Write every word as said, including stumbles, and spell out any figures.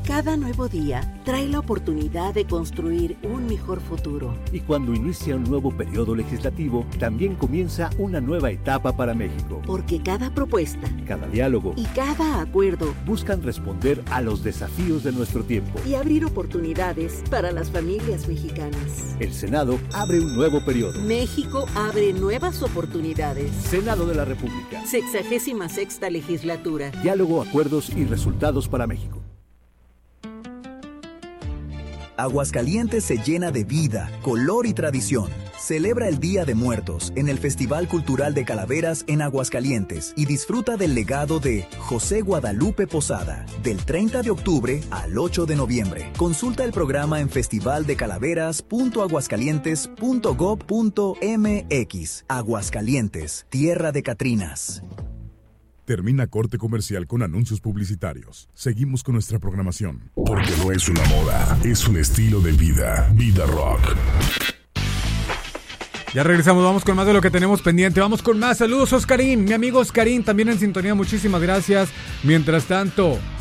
Cada nuevo día trae la oportunidad de construir un mejor futuro. Y cuando inicia un nuevo periodo legislativo, también comienza una nueva etapa para México. Porque cada propuesta, cada diálogo y cada acuerdo buscan responder a los desafíos de nuestro tiempo y abrir oportunidades para las familias mexicanas. El Senado abre un nuevo periodo. México abre nuevas oportunidades. Senado de la República. Sexagésima sexta legislatura. Diálogo, acuerdos y resultados para México. Aguascalientes se llena de vida, color y tradición. Celebra el Día de Muertos en el Festival Cultural de Calaveras en Aguascalientes y disfruta del legado de José Guadalupe Posada del treinta de octubre al ocho de noviembre. Consulta el programa en festival de calaveras punto aguascalientes punto gob punto mx. Aguascalientes, tierra de Catrinas. Termina corte comercial con anuncios publicitarios. Seguimos con nuestra programación. Porque no es una moda, es un estilo de vida. Vida Rock. Ya regresamos, vamos con más de lo que tenemos pendiente. Vamos con más. Saludos, Oscarín. Mi amigo Oscarín, también en sintonía. Muchísimas gracias. Mientras tanto,